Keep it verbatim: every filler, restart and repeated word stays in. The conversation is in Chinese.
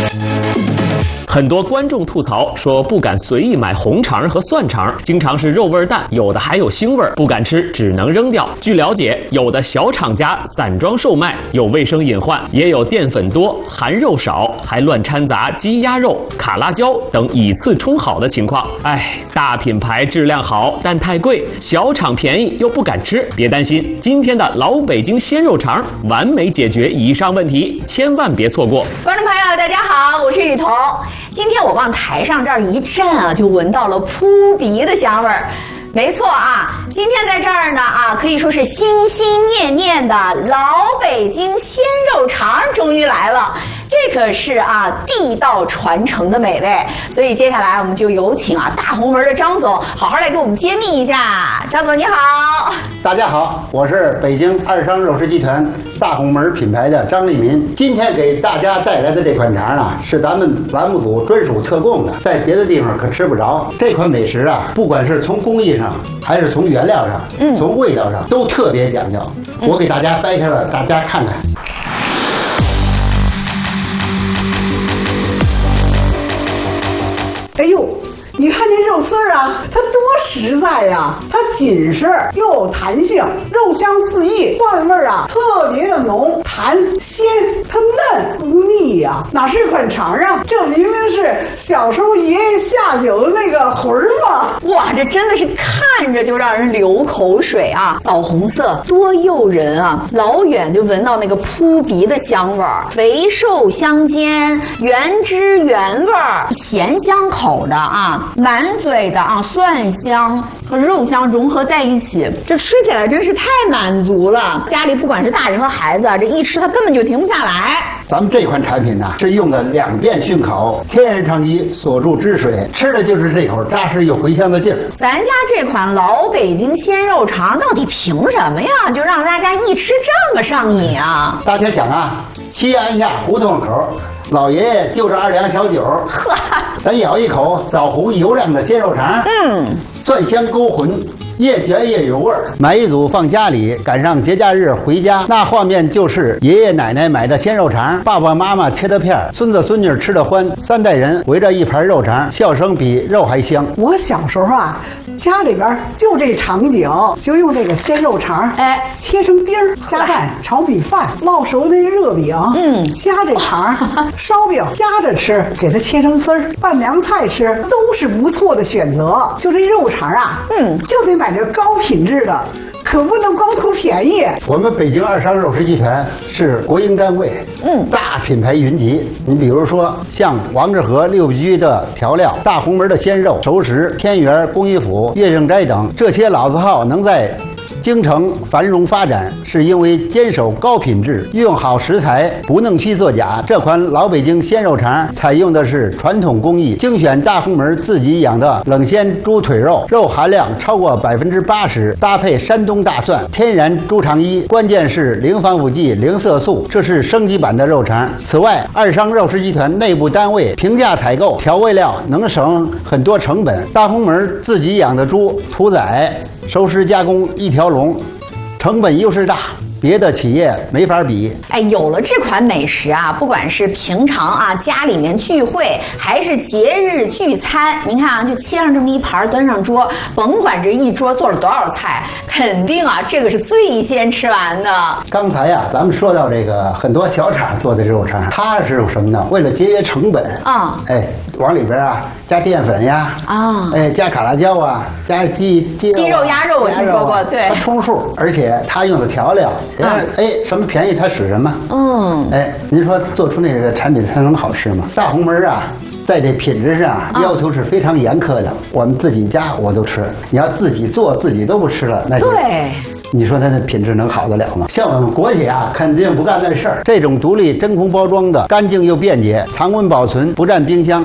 很多观众吐槽说不敢随意买红肠和蒜肠，经常是肉味淡，有的还有腥味，不敢吃，只能扔掉。据了解，有的小厂家散装售卖，有卫生隐患，也有淀粉多、含肉少，还乱掺杂鸡鸭肉、卡拉椒等以次充好的情况。哎，大品牌质量好，但太贵；小厂便宜又不敢吃。别担心，今天的老北京鲜肉肠完美解决以上问题，千万别错过。 观众朋友，大家好，我是雨桐。今天我往台上这儿一站啊，就闻到了扑鼻的香味儿。没错啊，今天在这儿呢啊，可以说是心心念念的老北京鲜肉肠终于来了。这可是啊地道传承的美味，所以接下来我们就有请啊大红门的张总好好来给我们揭秘一下。张总你好。 大家好，我是北京二商肉食集团大红门品牌的张立民。今天给大家带来的这款肠呢，是咱们栏目组专属特供的，在别的地方可吃不着。这款美食啊，不管是从工艺上，还是从原料上，嗯，从味道上，都特别讲究。我给大家掰开了，大家看看。 哎呦，你看这肉丝儿啊，它多实在呀、啊！它紧实又有弹性，肉香四溢，蒜味儿啊特别的浓，弹鲜，它嫩不腻呀、啊！哪是一款肠啊？这明明是小时候爷爷下酒的那个魂儿嘛！ 哇，这真的是看着就让人流口水啊！枣红色多诱人啊！老远就闻到那个扑鼻的香味儿，肥瘦相间，原汁原味儿，咸香口的啊。满嘴的啊蒜香和肉香融合在一起，这吃起来真是太满足了。家里不管是大人和孩子啊，这一吃它根本就停不下来。 咱们这款产品呢，是用的两遍熏烤，天然长期锁住汁水，吃的就是这口扎实又回香的劲儿。 咱家这款老北京鲜肉肠到底凭什么呀？就让大家一吃这么上瘾啊？ 大家想啊，西安下胡同口。老爷爷就着二两小酒，呵，咱咬一口枣红油亮的鲜肉肠，嗯，蒜香勾魂，越嚼越有味儿。买一组放家里，赶上节假日回家，那画面就是爷爷奶奶买的鲜肉肠，爸爸妈妈切的片，孙子孙女吃的欢，三代人围着一盘肉肠，笑声比肉还香。 我小时候啊，家里边就这场景，就用这个鲜肉肠，哎，切成丁儿，加蛋炒米饭，烙熟那热饼，嗯，夹这肠。烧饼夹着吃，给它切成丝儿，拌凉菜吃，都是不错的选择。就这肉肠啊，嗯，就得买这高品质的，可不能光图便宜。 我们北京二商肉食集团是国营单位，嗯，大品牌云集。你比如说像王致和六必居的调料、大红门的鲜肉、熟食、天元、工艺府、乐正斋等这些老字号能在京城繁荣发展，是因为坚守高品质，用好食材，不弄虚作假。这款老北京鲜肉肠采用的是传统工艺，精选大红门自己养的冷鲜猪腿肉，肉含量超过百分之八十，搭配山东大蒜、天然猪肠衣，关键是零防腐剂、零色素，这是升级版的肉肠。此外，二商肉食集团内部单位平价采购调味料，能省很多成本。大红门自己养的猪屠宰、熟食加工一条龙，成本优势大，别的企业没法比。 哎，有了这款美食啊，不管是平常啊家里面聚会，还是节日聚餐，您看啊，就切上这么一盘端上桌，甭管这一桌做了多少菜，肯定啊这个是最先吃完的。 刚才呀、啊，咱们说到这个很多小厂做的肉肠，它是有什么呢？为了节约成本啊，哎，往里边啊加淀粉呀，啊，哎加卡拉椒啊，加鸡鸡肉、啊、 鸡肉、鸭肉，我听说过，对， 它充数，而且它用的调料。哎，哎，什么便宜它使什么。嗯，哎，您说做出那个产品它能好吃吗？大红门啊，在这品质上要求是非常严苛的。我们自己家我都吃，你要自己做自己都不吃了，那就对。 你说它的品质能好得了吗？像我们国企啊，肯定不干那事儿。这种独立真空包装的，干净又便捷，常温保存，不占冰箱，